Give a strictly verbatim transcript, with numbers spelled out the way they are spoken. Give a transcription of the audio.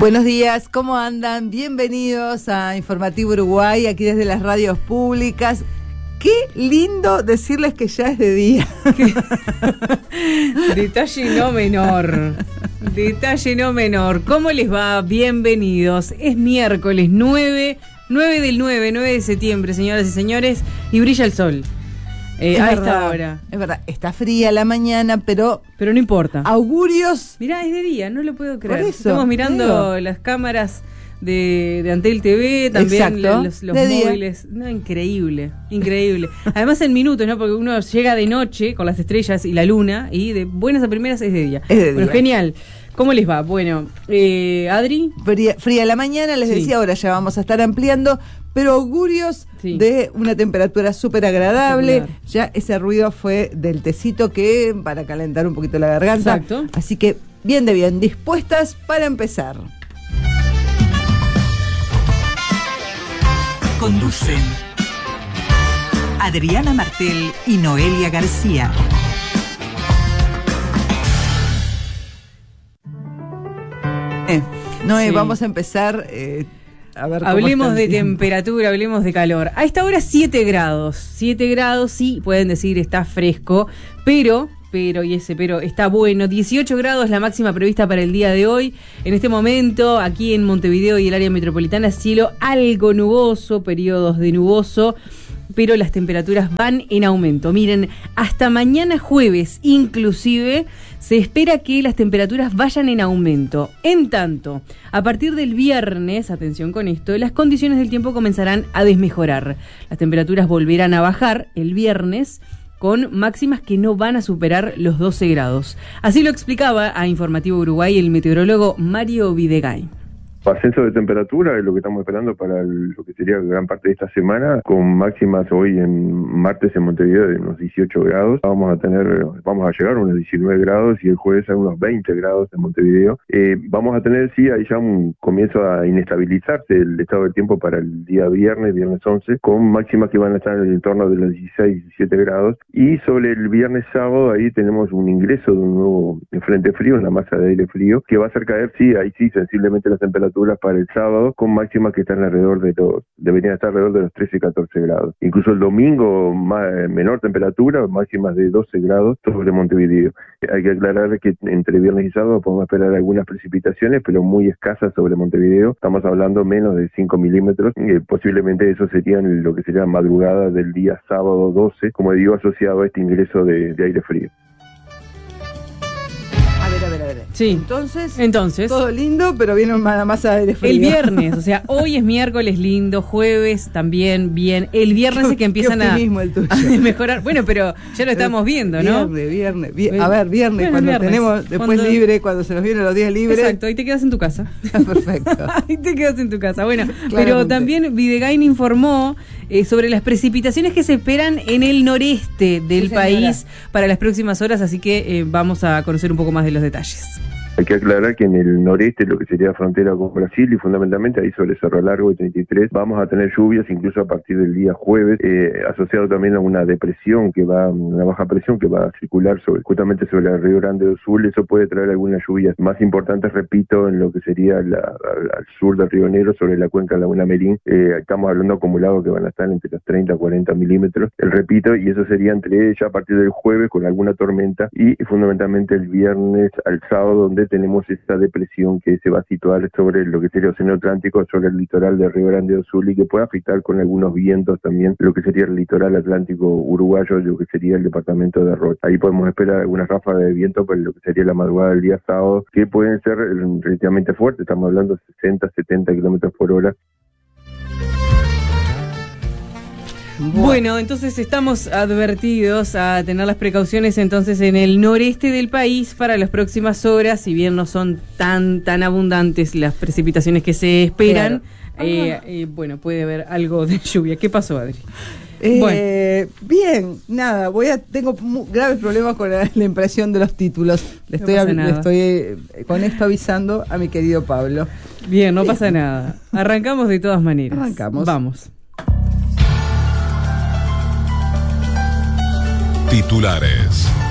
Buenos días, ¿cómo andan? Bienvenidos a Informativo Uruguay, aquí desde las radios públicas. Qué lindo decirles que ya es de día. Detalle no menor. Detalle no menor. ¿Cómo les va? Bienvenidos. Es miércoles nueve, nueve del nueve, nueve de septiembre, señoras y señores, y brilla el sol. Eh, a verdad, esta hora. Es verdad, está fría la mañana, pero... Pero no importa. Augurios. Mirá, es de día, no lo puedo creer. Por eso, Estamos mirando creo. las cámaras de, de Antel T V, también Exacto, los, los de día. móviles. No, increíble, increíble. Además en minutos, ¿no? Porque uno llega de noche con las estrellas y la luna, y de buenas a primeras es de día. Es de Bueno, día. genial. ¿Cómo les va? Bueno, eh, Adri. Fría, fría la mañana, les Sí. decía, ahora ya vamos a estar ampliando, pero augurios Sí. de una temperatura súper agradable. Espectacular. Ya ese ruido fue del tecito que para calentar un poquito la garganta. Exacto. Así que bien de bien, dispuestas para empezar. Conducen Adriana Martel y Noelia García. Eh, Noé, Sí. vamos a empezar eh, a ver cómo Hablemos está el de tiempo. temperatura, hablemos de calor. A esta hora siete grados. siete grados, sí, pueden decir está fresco, pero, pero, y ese pero está bueno. dieciocho grados la máxima prevista para el día de hoy. En este momento, aquí en Montevideo y el área metropolitana, cielo algo nuboso, periodos de nuboso, pero las temperaturas van en aumento. Miren, hasta mañana jueves inclusive se espera que las temperaturas vayan en aumento. En tanto, a partir del viernes, atención con esto, las condiciones del tiempo comenzarán a desmejorar. Las temperaturas volverán a bajar el viernes con máximas que no van a superar los doce grados. Así lo explicaba a Informativo Uruguay el meteorólogo Mario Videgain. Ascenso de temperatura es lo que estamos esperando para el- lo que sería gran parte de esta semana, con máximas hoy en martes en Montevideo de unos dieciocho grados. Vamos a tener, vamos a llegar a unos diecinueve grados y el jueves a unos veinte grados en Montevideo. Eh, vamos a tener, sí, ahí ya un comienzo a inestabilizarse el estado del tiempo para el día viernes, viernes once, con máximas que van a estar en el entorno de los dieciséis, diecisiete grados. Y sobre el viernes sábado, ahí tenemos un ingreso de un nuevo frente frío, una masa de aire frío, que va a hacer caer, sí, ahí sí, sensiblemente las temperaturas para el sábado, con máximas que están alrededor de los, deberían estar alrededor de los trece, catorce grados. Incluso el domingo, más, menor temperatura, máximas de doce grados sobre Montevideo. Hay que aclarar que entre viernes y sábado podemos esperar algunas precipitaciones, pero muy escasas sobre Montevideo. Estamos hablando menos de cinco milímetros. Eh, posiblemente eso sería en lo que sería madrugada del día sábado doce, como digo, asociado a este ingreso de, de aire frío. A ver, a ver, a ver. Sí. Entonces, Entonces, todo lindo, pero viene una masa de aire frío. el viernes, o sea, hoy es miércoles lindo, jueves también bien. El viernes es que empiezan Qué a, optimismo el tuyo. a mejorar. Bueno, pero ya lo estamos viendo, ¿no? Viernes, viernes, vi- a ver, viernes, Bueno, cuando viernes. tenemos después Cuando- libre, cuando se nos vienen los días libres. Exacto, ahí te quedas en tu casa. Perfecto. Ahí te quedas en tu casa. Bueno, pero Claramente. también Videgain informó eh, sobre las precipitaciones que se esperan en el noreste del Sí, señora. país para las próximas horas, así que eh, vamos a conocer un poco más de los detalles. Hay que aclarar que en el noreste, lo que sería frontera con Brasil y fundamentalmente ahí sobre Cerro Largo y treinta y tres, vamos a tener lluvias incluso a partir del día jueves, eh, asociado también a una depresión que va, una baja presión que va a circular sobre, justamente sobre el Río Grande do Sul. Eso puede traer algunas lluvias más importantes, repito, en lo que sería la, al, al sur del Río Negro, sobre la cuenca Laguna Merín. Eh, estamos hablando de acumulados que van a estar entre los treinta a cuarenta milímetros, el repito, y eso sería entre ya a partir del jueves con alguna tormenta y fundamentalmente el viernes al sábado, donde tenemos esta depresión que se va a situar sobre lo que sería el Océano Atlántico, sobre el litoral de Río Grande do Sul y que puede afectar con algunos vientos también lo que sería el litoral atlántico uruguayo, lo que sería el departamento de Rocha. Ahí podemos esperar algunas ráfagas de viento por lo que sería la madrugada del día sábado, que pueden ser eh, relativamente fuertes, estamos hablando de sesenta, setenta kilómetros por hora. Bueno, entonces estamos advertidos a tener las precauciones entonces en el noreste del país para las próximas horas, si bien no son tan tan abundantes las precipitaciones que se esperan, Claro. eh, eh, bueno, puede haber algo de lluvia. ¿Qué pasó, Adri? Eh, Bueno. Bien, nada, voy a tengo mu- graves problemas con la, la impresión de los títulos. Le No estoy, pasa av- le nada. estoy eh, con esto avisando a mi querido Pablo. Bien, no pasa nada. Arrancamos de todas maneras. Arrancamos. Vamos. Titulares.